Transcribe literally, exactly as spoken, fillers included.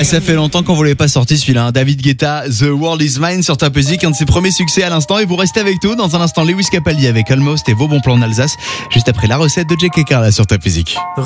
Ah, ça fait longtemps qu'on vous l'avait pas sorti celui-là. hein. David Guetta, The World Is Mine sur Top Music, un de ses premiers succès à l'instant. Et vous restez avec nous. Dans un instant, Lewis Capaldi avec Almost et vos bons plans en Alsace. Juste après la recette de Jake Carla sur Top Music.